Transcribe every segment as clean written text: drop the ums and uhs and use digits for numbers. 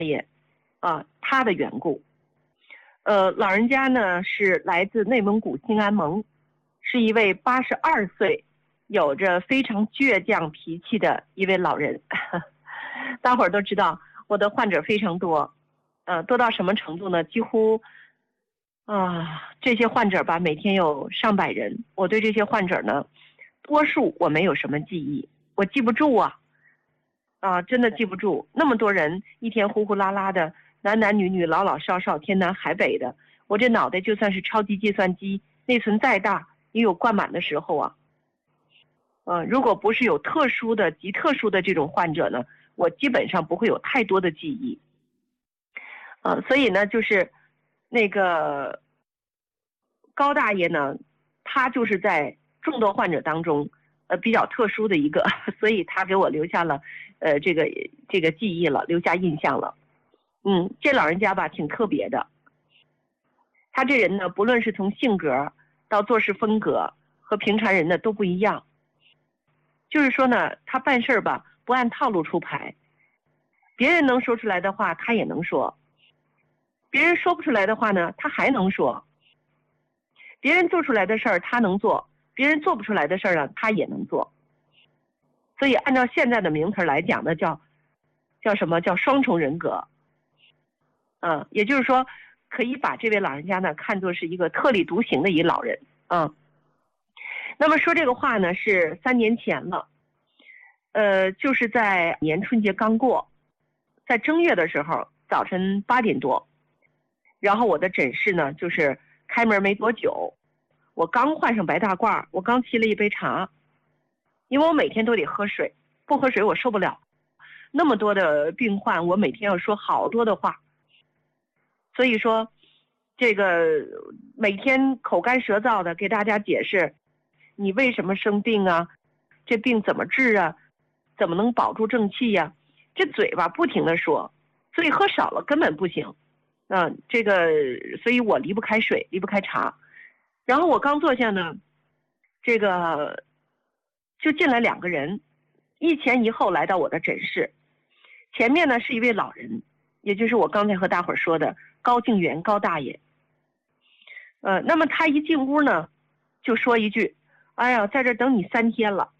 爷他的缘故。老人家呢是来自内蒙古兴安盟，是一位82岁，有着非常倔强脾气的一位老人。大伙儿都知道我的患者非常多，多到什么程度呢？几乎这些患者吧，每天有上百人。我对这些患者呢，多数我没有什么记忆，我记不住真的记不住。那么多人一天呼呼啦啦的，男男女女，老老少少，天南海北的，我这脑袋就算是超级计算机，内存再大也有灌满的时候啊。如果不是有特殊的极特殊的这种患者呢，我基本上不会有太多的记忆。所以呢，就是那个高大爷呢，他就是在众多患者当中比较特殊的一个，所以他给我留下了这个记忆了，留下印象了。这老人家吧挺特别的，他这人呢，不论是从性格到做事风格和平常人呢都不一样。就是说呢，他办事吧不按套路出牌，别人能说出来的话他也能说，别人说不出来的话呢他还能说，别人做出来的事儿他能做，别人做不出来的事儿呢他也能做。所以按照现在的名词来讲呢，叫什么？叫双重人格。也就是说可以把这位老人家呢看作是一个特立独行的一老人。那么说这个话呢是3年前了，就是在年春节刚过，在正月的时候早晨8点多，然后我的诊室呢就是开门没多久，我刚换上白大褂，我刚沏了一杯茶，因为我每天都得喝水，不喝水我受不了，那么多的病患我每天要说好多的话，所以说这个每天口干舌燥的给大家解释你为什么生病啊，这病怎么治啊，怎么能保住正气呀，这嘴巴不停的说，所以喝少了根本不行。所以我离不开水，离不开茶。然后我刚坐下呢，这个就进来2个人，一前一后来到我的诊室。前面呢是一位老人，也就是我刚才和大伙儿说的高敬元高大爷。那么他一进屋呢就说一句，哎呀，在这等你3天了。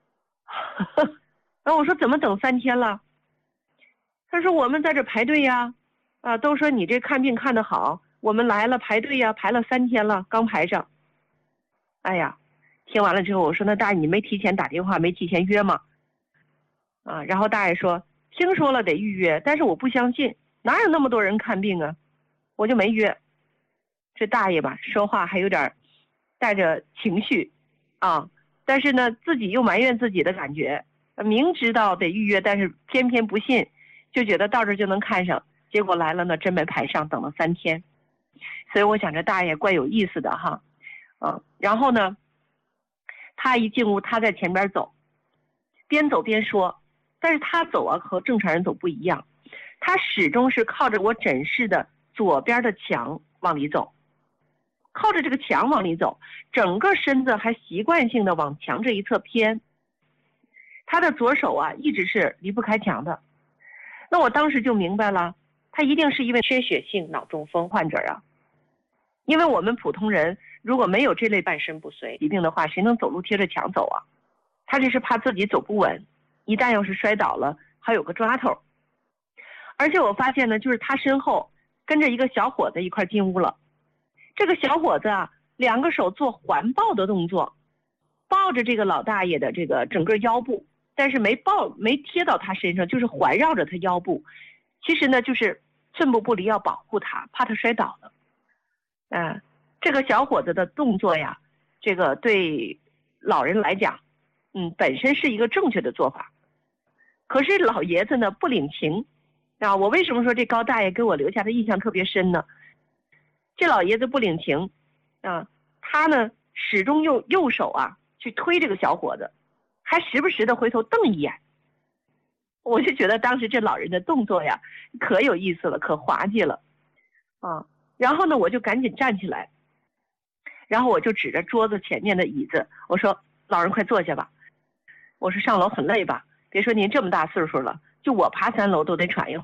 然后我说怎么等3天了？他说我们在这排队呀，都说你这看病看得好，我们来了排队呀，排了3天了，刚排上。哎呀，听完了之后我说那大爷你没提前打电话，没提前约吗？然后大爷说听说了得预约，但是我不相信，哪有那么多人看病啊，我就没约。这大爷吧说话还有点带着情绪但是呢自己又埋怨自己的感觉，明知道得预约，但是偏偏不信，就觉得到这就能看上，结果来了呢真没排上，等了3天。所以我想这大爷怪有意思的哈。然后呢他一进屋，他在前边走，边走边说，但是他走和正常人走不一样，他始终是靠着我诊室的左边的墙往里走，靠着这个墙往里走，整个身子还习惯性的往墙这一侧偏，他的左手一直是离不开墙的。那我当时就明白了，他一定是一位缺血性脑中风患者因为我们普通人如果没有这类半身不遂疾病的话，谁能走路贴着墙走啊？他这是怕自己走不稳，一旦要是摔倒了还有个抓头。而且我发现呢，就是他身后跟着一个小伙子一块进屋了。这个小伙子2个手做环抱的动作，抱着这个老大爷的这个整个腰部，但是没贴到他身上，就是环绕着他腰部。其实呢就是寸步不离，要保护他，怕他摔倒了。这个小伙子的动作呀，这个对老人来讲本身是一个正确的做法。可是老爷子呢不领情我为什么说这高大爷给我留下的印象特别深呢？这老爷子不领情他呢始终用右手去推这个小伙子，还时不时的回头瞪一眼。我就觉得当时这老人的动作呀可有意思了，可滑稽了然后呢我就赶紧站起来，然后我就指着桌子前面的椅子，我说老人快坐下吧，我说上楼很累吧，别说您这么大岁数了，就我爬3楼都得喘一会儿，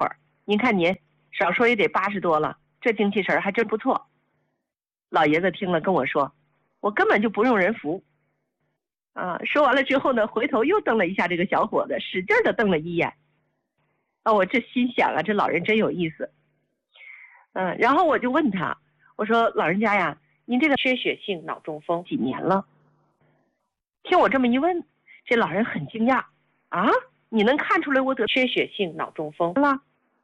您看您少说也得80多了，这精气神还真不错。老爷子听了跟我说，我根本就不用人扶。说完了之后呢，回头又瞪了一下这个小伙子，使劲的瞪了一眼。我这心想啊，这老人真有意思。然后我就问他，我说老人家呀，您这个缺血性脑中风几年了？听我这么一问，这老人很惊讶啊，你能看出来我得缺血性脑中风了？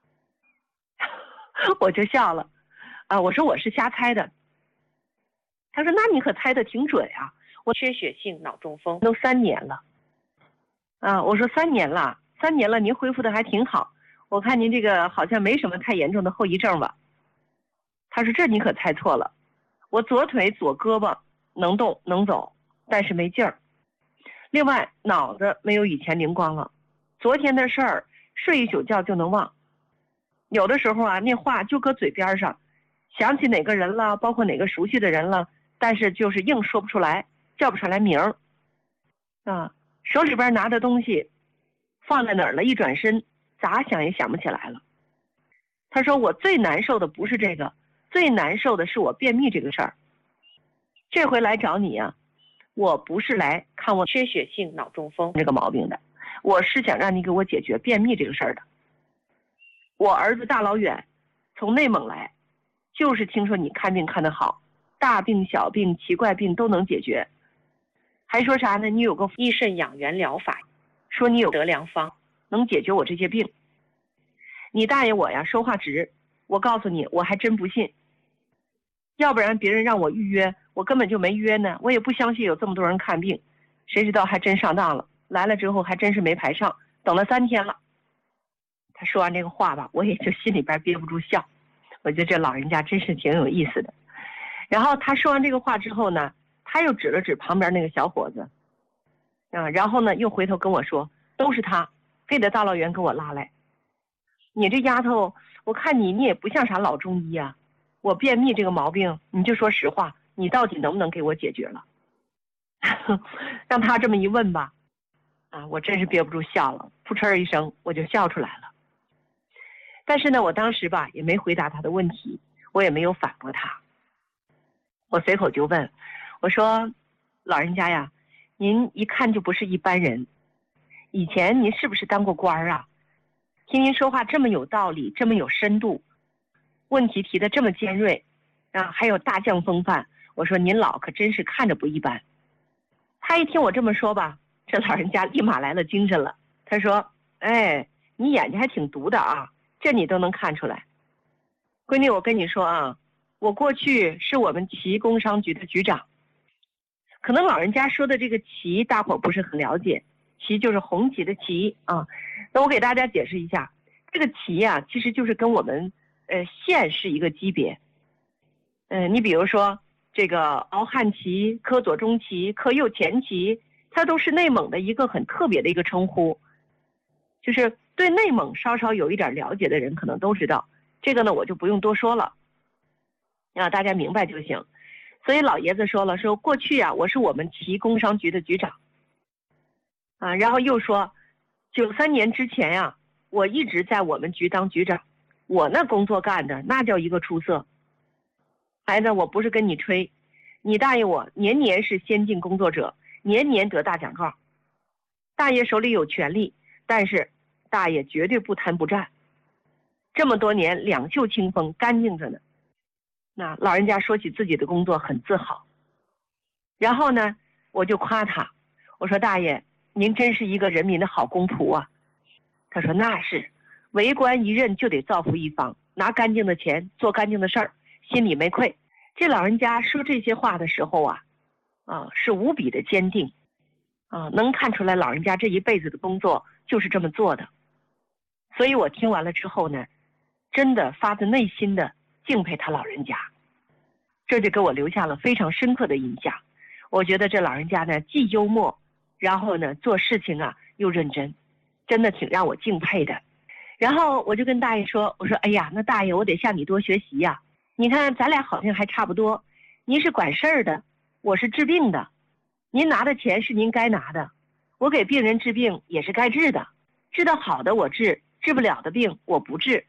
我就笑了，我说我是瞎猜的。他说那你可猜得挺准啊，我缺血性脑中风都3年了。我说3年了，3年了，您恢复的还挺好，我看您这个好像没什么太严重的后遗症吧。他说这你可猜错了，我左腿左胳膊能动能走，但是没劲儿。另外脑子没有以前灵光了，昨天的事儿睡一宿觉就能忘，有的时候啊那话就搁嘴边上，想起哪个人了，包括哪个熟悉的人了，但是就是硬说不出来，叫不出来名儿。手里边拿的东西放在哪儿了，一转身咋想也想不起来了。他说我最难受的不是这个，最难受的是我便秘这个事儿。这回来找你啊，我不是来看我缺血性脑中风这个毛病的，我是想让你给我解决便秘这个事儿的。我儿子大老远从内蒙来，就是听说你看病看得好，大病小病奇怪病都能解决，还说啥呢？你有个益肾养元疗法，说你有得良方能解决我这些病。你大爷我呀说话直，我告诉你我还真不信，要不然别人让我预约，我根本就没约呢，我也不相信有这么多人看病，谁知道还真上当了，来了之后还真是没排上，等了3天了。他说完这个话吧，我也就心里边憋不住笑，我觉得这老人家真是挺有意思的。然后他说完这个话之后呢，他又指了指旁边那个小伙子，然后呢又回头跟我说，都是他，非得大老远给我拉来。你这丫头，我看你也不像啥老中医啊，我便秘这个毛病，你就说实话，你到底能不能给我解决了？让他这么一问吧，我真是憋不住笑了，扑哧一声我就笑出来了。但是呢，我当时吧也没回答他的问题，我也没有反驳他。我随口就问，我说老人家呀，您一看就不是一般人，以前您是不是当过官啊？听您说话这么有道理，这么有深度，问题提得这么尖锐，还有大将风范，我说您老可真是看着不一般。他一听我这么说吧，这老人家立马来了精神了，他说你眼睛还挺毒的啊，这你都能看出来。闺女，我跟你说啊，我过去是我们旗工商局的局长。可能老人家说的这个旗大伙不是很了解，旗就是红旗的旗啊。那我给大家解释一下，这个旗啊其实就是跟我们县是一个级别。你比如说这个敖汉旗、科左中旗、科右前旗，它都是内蒙的一个很特别的一个称呼，就是对内蒙稍稍有一点了解的人可能都知道，这个呢我就不用多说了，大家明白就行。所以老爷子说了，说过去啊我是我们旗工商局的局长然后又说93年之前呀我一直在我们局当局长，我那工作干的那叫一个出色。孩子，我不是跟你吹，你大爷我年年是先进工作者，年年得大奖状。大爷手里有权利，但是大爷绝对不贪不占，这么多年两袖清风，干净着呢。那老人家说起自己的工作很自豪。然后呢我就夸他，我说大爷您真是一个人民的好公仆啊。他说那是，为官一任就得造福一方，拿干净的钱做干净的事儿，心里没愧。这老人家说这些话的时候是无比的坚定能看出来老人家这一辈子的工作就是这么做的。所以我听完了之后呢，真的发自内心的敬佩他老人家，这就给我留下了非常深刻的印象。我觉得这老人家呢既幽默，然后呢做事情又认真，真的挺让我敬佩的。然后我就跟大爷说，我说哎呀，那大爷我得向你多学习呀。你看咱俩好像还差不多，您是管事儿的，我是治病的，您拿的钱是您该拿的，我给病人治病也是该治的，治得好的我治，治不了的病我不治。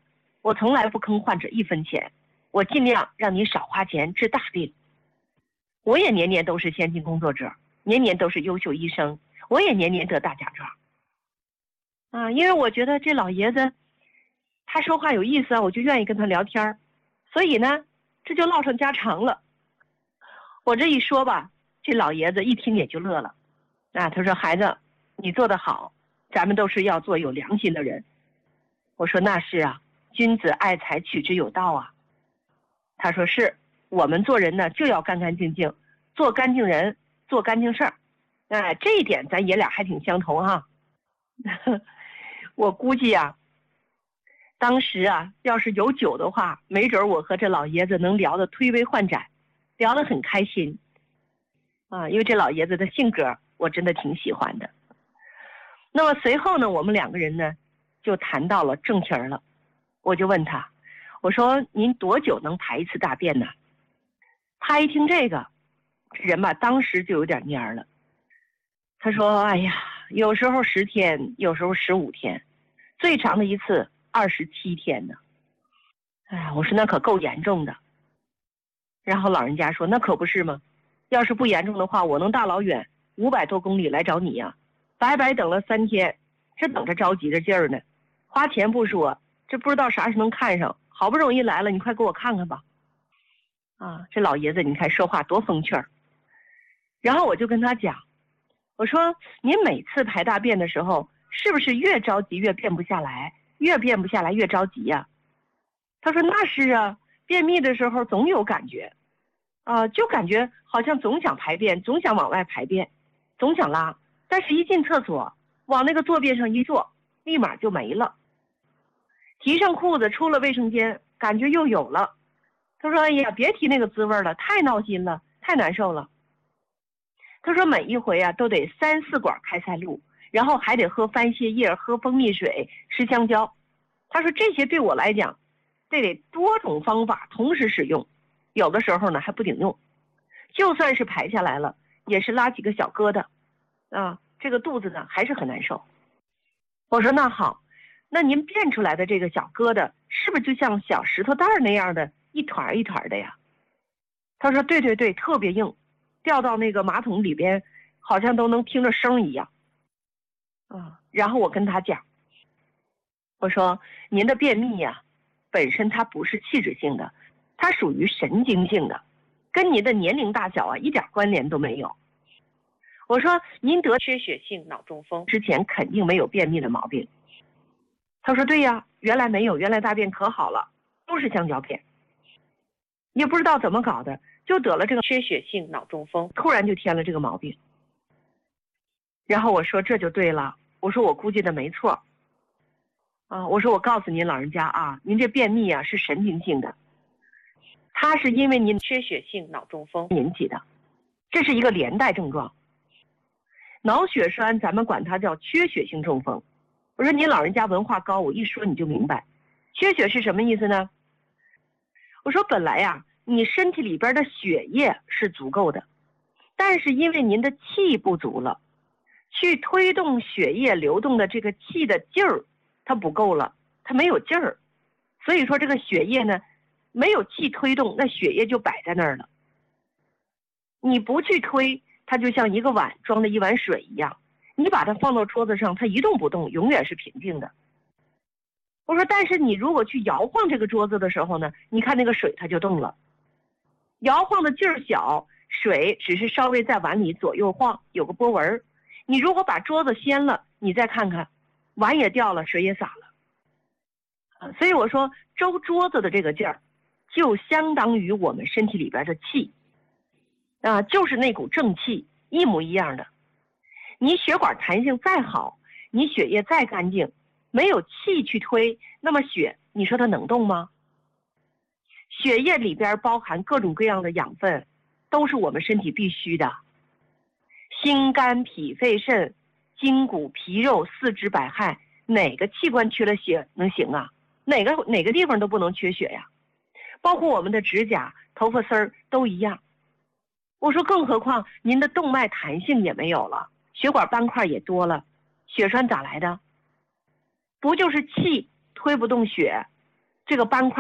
我从来不坑患者1分钱，我尽量让你少花钱治大病。我也年年都是先进工作者，年年都是优秀医生，我也年年得大奖状。因为我觉得这老爷子他说话有意思，我就愿意跟他聊天，所以呢，这就唠上家常了。我这一说吧，这老爷子一听也就乐了。他说：“孩子，你做得好，咱们都是要做有良心的人。”我说：“那是啊，君子爱财，取之有道啊。”他说：“是，我们做人呢就要干干净净，做干净人，做干净事儿。这一点咱爷俩还挺相同哈。”我估计当时要是有酒的话，没准我和这老爷子能聊得推杯换盏，聊得很开心因为这老爷子的性格我真的挺喜欢的。那么随后呢，我们2个人呢就谈到了正题了。我就问他，我说：“您多久能排一次大便呢？”他一听这个，人吧当时就有点蔫了。他说：“哎呀，有时候10天，有时候15天，最长的一次27天呢。”我说：“那可够严重的。”然后老人家说：“那可不是吗？要是不严重的话，我能大老远500多公里来找你呀，白白等了3天，这等着着急的劲儿呢。花钱不说，这不知道啥时能看上，好不容易来了，你快给我看看吧。”这老爷子你看说话多风趣儿。然后我就跟他讲，我说：“您每次排大便的时候，是不是越着急越便不下来，越便不下来越着急呀？”他说：“那是啊，便秘的时候总有感觉，就感觉好像总想排便，总想往外排便，总想拉，但是一进厕所，往那个坐便上一坐，立马就没了。提上裤子出了卫生间，感觉又有了。”他说：“哎呀，别提那个滋味了，太闹心了，太难受了。”他说：“每一回都得3、4管开塞露，然后还得喝番泻叶，喝蜂蜜水，吃香蕉。”他说：“这些对我来讲，得多种方法同时使用，有的时候呢还不顶用。就算是排下来了，也是拉几个小疙瘩，这个肚子呢还是很难受。”我说：“那好，那您变出来的这个小疙瘩，是不是就像小石头蛋儿那样的一团一团的呀？”他说：“对对对，特别硬，掉到那个马桶里边，好像都能听着声一样。”然后我跟他讲，我说：“您的便秘本身它不是器质性的，它属于神经性的，跟您的年龄大小一点关联都没有。我说您得缺血性脑中风之前肯定没有便秘的毛病。”他说：“对呀，原来没有，原来大便可好了，都是香蕉片。也不知道怎么搞的，就得了这个缺血性脑中风，突然就添了这个毛病。”然后我说：“这就对了，我说我估计的没错。我说我告诉您老人家您这便秘是神经性的，它是因为您缺血性脑中风引起的，这是一个连带症状。脑血栓咱们管它叫缺血性中风。我说您老人家文化高，我一说你就明白，缺血是什么意思呢？我说本来你身体里边的血液是足够的，但是因为您的气不足了，去推动血液流动的这个气的劲儿它不够了，它没有劲儿，所以说这个血液呢没有气推动，那血液就摆在那儿了。你不去推，它就像一个碗装的一碗水一样，你把它放到桌子上，它一动不动，永远是平静的。我说但是你如果去摇晃这个桌子的时候呢，你看那个水它就动了，摇晃的劲儿小，水只是稍微在碗里左右晃，有个波纹。你如果把桌子掀了，你再看看，碗也掉了，水也洒了。所以我说周桌子的这个劲儿就相当于我们身体里边的气就是那股正气，一模一样的。你血管弹性再好，你血液再干净，没有气去推，那么血你说它能动吗？血液里边包含各种各样的养分，都是我们身体必须的。心肝脾肺肾筋骨皮肉四肢百骸，哪个器官缺了血能行啊？哪个地方都不能缺血呀，包括我们的指甲头发丝儿都一样。我说更何况您的动脉弹性也没有了，血管斑块也多了，血栓咋来的？不就是气推不动血， 这个斑块